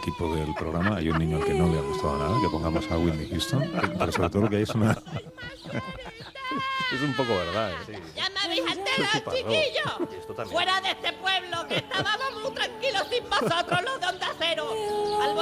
equipo del programa hay un niño al que no le ha gustado nada que pongamos a Whitney Houston, pero sobre todo lo que hay es una... Es un poco verdad, ¿eh? ¡Ya me habéis enterado, chiquillos! ¡Fuera de este pueblo que estaba